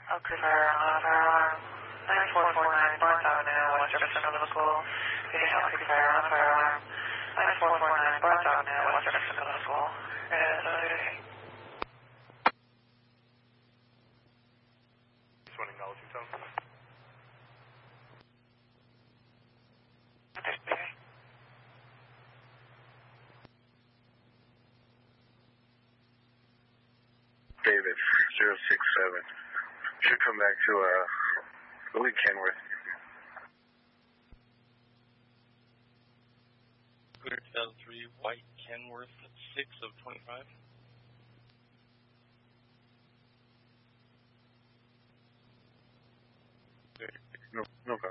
Okay, fire alarm. 9449 Barnes Avenue, West Jefferson Middle School. Being Alpha fire alarm. 9449 Barnes Avenue, West Jefferson Middle School. Just one acknowledging tone. David, 067. Should come back to, I believe Kenworth. Clear 2003, White Kenworth, 6 of 25. No problem.